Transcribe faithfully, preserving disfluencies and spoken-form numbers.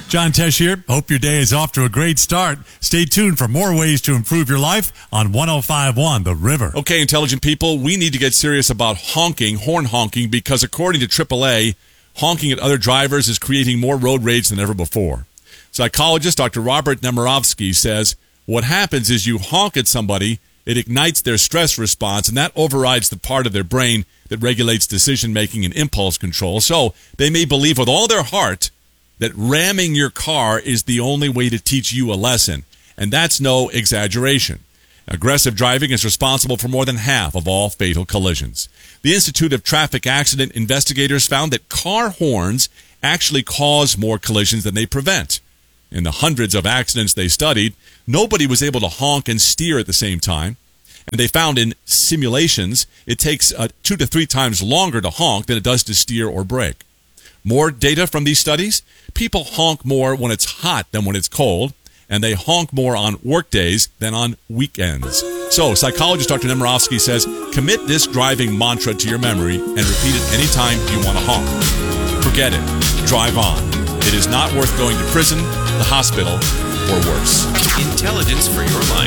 John Tesh here. Hope your day is off to a great start. Stay tuned for more ways to improve your life on one oh five point one The River. Okay, intelligent people, we need to get serious about honking, horn honking, because according to triple A, honking at other drivers is creating more road rage than ever before. Psychologist Doctor Robert Nemirovsky says what happens is you honk at somebody, it ignites their stress response, and that overrides the part of their brain that regulates decision-making and impulse control. So they may believe with all their heart that ramming your car is the only way to teach you a lesson. And that's no exaggeration. Aggressive driving is responsible for more than half of all fatal collisions. The Institute of Traffic Accident Investigators found that car horns actually cause more collisions than they prevent. In the hundreds of accidents they studied, nobody was able to honk and steer at the same time. And they found in simulations it takes uh, two to three times longer to honk than it does to steer or brake. More data from these studies? People honk more when it's hot than when it's cold, and they honk more on work days than on weekends. So, psychologist Doctor Nemirovsky says, commit this driving mantra to your memory and repeat it anytime you want to honk. Forget it. Drive on. It is not worth going to prison, the hospital, or worse. Intelligence for your life.